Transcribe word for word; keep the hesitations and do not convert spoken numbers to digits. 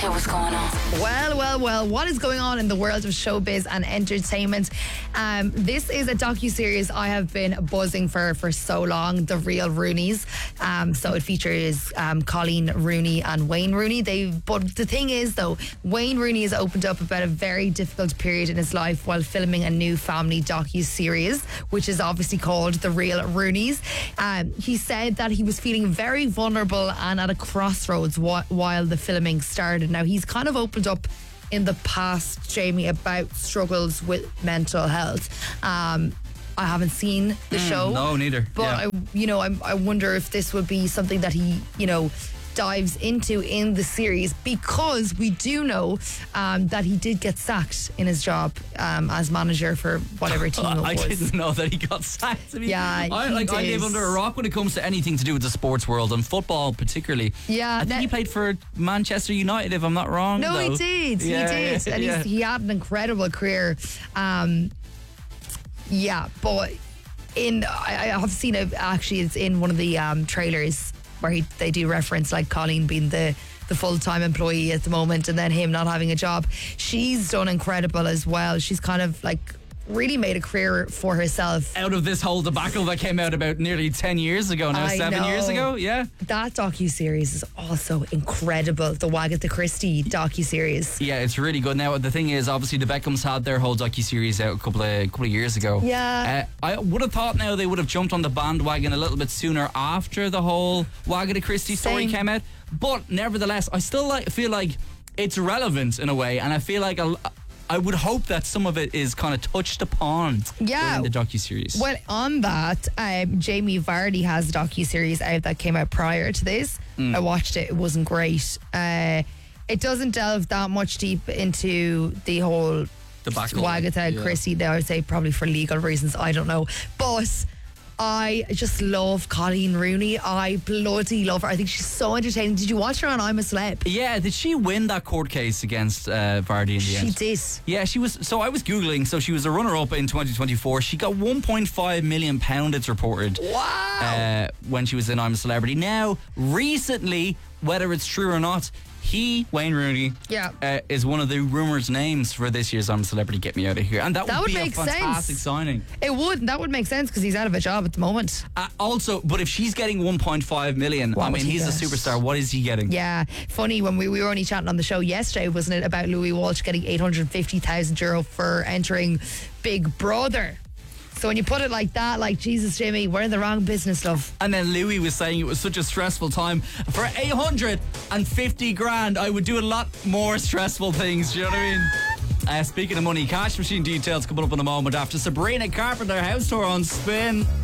hear what's going on. Well, well, well, what is going on in the world of showbiz and entertainment? Um, this is a docuseries I have been buzzing for for so long, The Real Rooneys. Um, so it features um, Colleen Rooney and Wayne Rooney. They, but the thing is, though, Wayne Rooney has opened up about a very difficult period in his life while filming a new family docuseries, which is obviously called The Real Rooneys. Um, he said that he was feeling very vulnerable and at a crossroads wh- while the filming started. Now, he's kind of opened up in the past, Jamie, about struggles with mental health. Um, I haven't seen the Mm, show. no, neither. But, Yeah. I, you know, I, I wonder if this would be something that he, you know, dives into in the series, because we do know um, that he did get sacked in his job um, as manager for whatever team it was. I didn't know that he got sacked. I mean, Yeah, I, he like I did. live under a rock when it comes to anything to do with the sports world and football, particularly. Yeah, I think that- he played for Manchester United, if I'm not wrong. No, though. he did. Yeah, he did. yeah, and yeah. He's, he had an incredible career. Um, yeah, but in I, I have seen it, actually, it's in one of the um, trailers where he, they do reference like Colleen being the, the full-time employee at the moment and then him not having a job. She's done incredible as well. She's kind of like really made a career for herself. Out of this whole debacle that came out about nearly ten years ago now, I seven know. years ago, yeah. That docuseries is also incredible. The Wagatha Christie docuseries. Yeah, it's really good. Now, the thing is, obviously, the Beckhams had their whole docuseries out a couple of couple of years ago. Yeah. Uh, I would have thought now they would have jumped on the bandwagon a little bit sooner after the whole Wagatha Christie story Same. came out. But nevertheless, I still like feel like it's relevant in a way, and I feel like a, I would hope that some of it is kind of touched upon Yeah. in the docuseries. Well, on that, um, Jamie Vardy has a docuseries out that came out prior to this. Mm. I watched it. It wasn't great. Uh, it doesn't delve that much deep into the whole Debacle. Wagatha Yeah. Christie. Though I would say probably for legal reasons. I don't know. But I just love Colleen Rooney. I bloody love her. I think she's so entertaining. Did you watch her on I'm a Celeb? Yeah, did she win that court case against uh, Vardy in the She end? did. Yeah, she was. So I was Googling. So she was a runner-up in twenty twenty-four. She got one point five million pounds, it's reported. Wow. Uh, when she was in I'm a Celebrity. Now, recently, whether it's true or not, he, Wayne Rooney, Yeah. uh, is one of the rumours names for this year's I'm a Celebrity. Get me out of here. And that, That would would be make a fantastic sense. signing. It would. That would make sense because he's out of a job at the moment. Uh, also, but if she's getting one point five million, What I would mean, he he's a get? superstar. What is he getting? Yeah, funny when we, we were only chatting on the show yesterday, wasn't it, about Louis Walsh getting eight hundred fifty thousand euro for entering Big Brother. So when you put it like that, like, Jesus, Jimmy, we're in the wrong business, love. And then Louis was saying it was such a stressful time. For eight hundred fifty grand, I would do a lot more stressful things. Do you know what I mean? Uh, speaking of money, cash machine details coming up in a moment after Sabrina Carpenter house tour on Spin.